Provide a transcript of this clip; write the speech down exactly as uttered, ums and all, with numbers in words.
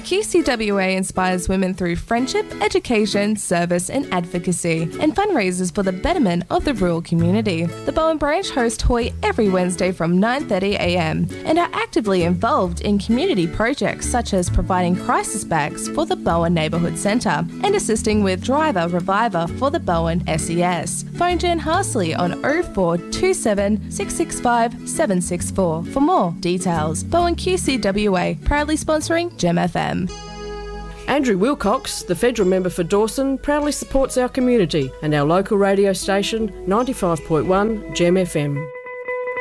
Q C W A inspires women through friendship, education, service and advocacy, and fundraisers for the betterment of the rural community. The Bowen branch hosts Hoy every Wednesday from nine thirty a m and are actively involved in community projects such as providing crisis bags for the Bowen Neighbourhood Centre and assisting with Driver Reviver for the Bowen S E S. Phone Jen Harsley on oh four two seven, six six five, seven six four for more details. Bowen Q C W A, proudly sponsoring Gem F M. Andrew Wilcox, the federal member for Dawson, proudly supports our community and our local radio station ninety-five point one Gem F M.